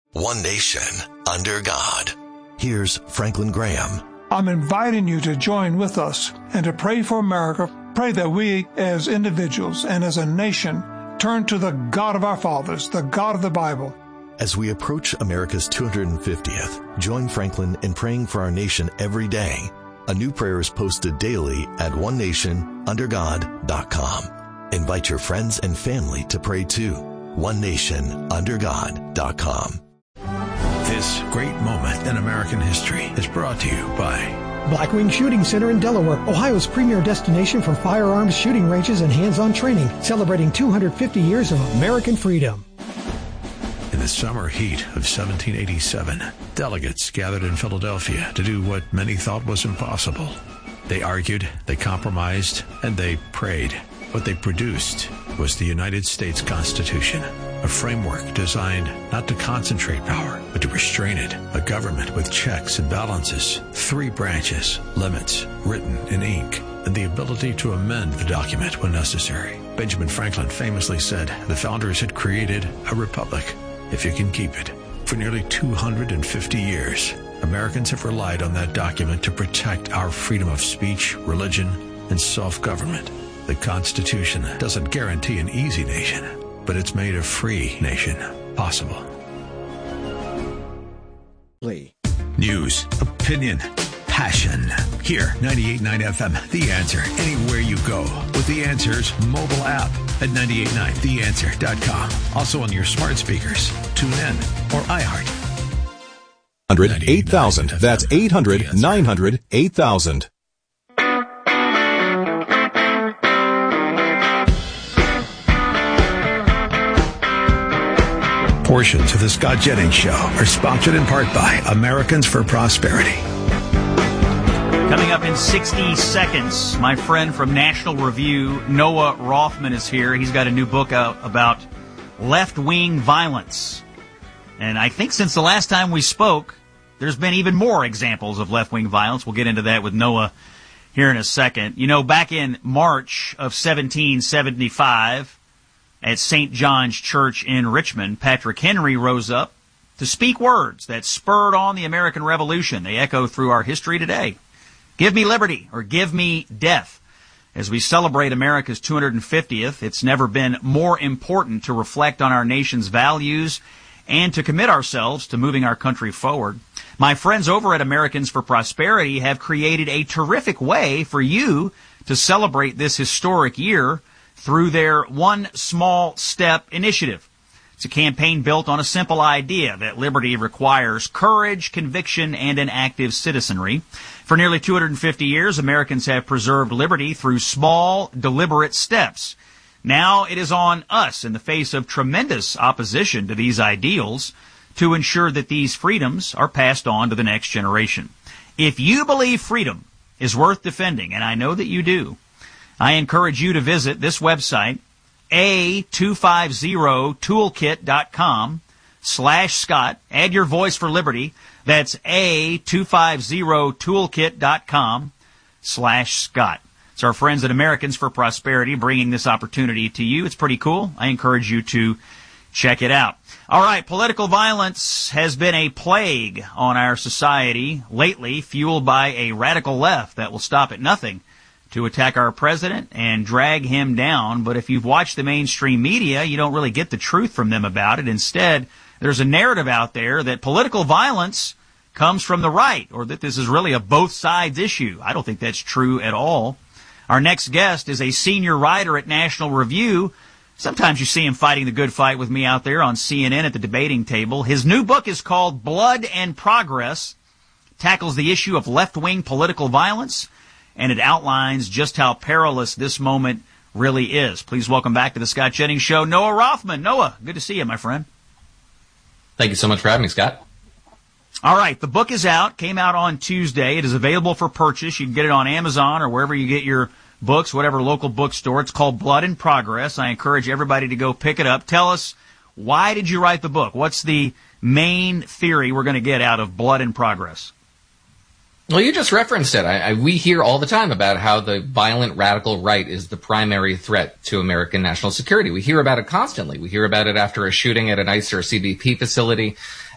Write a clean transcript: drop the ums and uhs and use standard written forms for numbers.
One nation, under God. Here's Franklin Graham. I'm inviting you to join with us and to pray for America. Pray that we as individuals and as a nation turn to the God of our fathers, the God of the Bible. As we approach America's 250th, join Franklin in praying for our nation every day. A new prayer is posted daily at onenationundergod.com. Invite your friends and family to pray too. onenationundergod.com. This great moment in American history is brought to you by Blackwing Shooting Center in Delaware, Ohio's premier destination for firearms shooting ranges and hands-on training, celebrating 250 years of American freedom. In the summer heat of 1787, delegates gathered in Philadelphia to do what many thought was impossible. They argued, they compromised, and they prayed. What they produced was the United States Constitution, a framework designed not to concentrate power, but to restrain it, a government with checks and balances, 3 branches, limits, written in ink, and the ability to amend the document when necessary. Benjamin Franklin famously said the founders had created a republic, if you can keep it. For nearly 250 years, Americans have relied on that document to protect our freedom of speech, religion, and self-government. The Constitution doesn't guarantee an easy nation, but it's made a free nation possible. News, opinion, passion. Here, 98.9 FM, The Answer. Anywhere you go with The Answer's mobile app at 989theanswer.com. Also on your smart speakers, tune in, or iHeart. 8,000. That's 800-900-8000. Portions of the Scott Jennings Show are sponsored in part by Americans for Prosperity. Coming up in 60 seconds, my friend from National Review, Noah Rothman, is here. He's got a new book out about left-wing violence. And I think since the last time we spoke, there's been even more examples of left-wing violence. We'll get into that with Noah here in a second. You know, back in March of 1775, at St. John's Church in Richmond, Patrick Henry rose up to speak words that spurred on the American Revolution. They echo through our history today. Give me liberty, or give me death. As we celebrate America's 250th, it's never been more important to reflect on our nation's values and to commit ourselves to moving our country forward. My friends over at Americans for Prosperity have created a terrific way for you to celebrate this historic year through their One Small Step initiative. It's a campaign built on a simple idea that liberty requires courage, conviction, and an active citizenry. For nearly 250 years, Americans have preserved liberty through small, deliberate steps. Now it is on us, in the face of tremendous opposition to these ideals, to ensure that these freedoms are passed on to the next generation. If you believe freedom is worth defending, and I know that you do, I encourage you to visit this website, a250toolkit.com/Scott. Add your voice for liberty. That's a250toolkit.com/Scott. It's our friends at Americans for Prosperity bringing this opportunity to you. It's pretty cool. I encourage you to check it out. All right, political violence has been a plague on our society lately, fueled by a radical left that will stop at nothing to attack our president and drag him down. But if you've watched the mainstream media, you don't really get the truth from them about it. Instead, there's a narrative out there that political violence comes from the right, or that this is really a both sides issue. I don't think that's true at all. Our next guest is a senior writer at National Review. Sometimes you see him fighting the good fight with me out there on CNN at the debating table. His new book is called Blood and Progress, tackles the issue of left-wing political violence, and it outlines just how perilous this moment really is. Please welcome back to the Scott Jennings Show, Noah Rothman. Noah, good to see you, my friend. Thank you so much for having me, Scott. All right, the book is out, came out on Tuesday. It is available for purchase. You can get it on Amazon or wherever you get your books, whatever local bookstore. It's called Blood and Progress. I encourage everybody to go pick it up. Tell us, why did you write the book? What's the main theory we're going to get out of Blood and Progress? Well, you just referenced it. We hear all the time about how the violent radical right is the primary threat to American national security. We hear about it constantly. We hear about it after a shooting at an ICE or a CBP facility.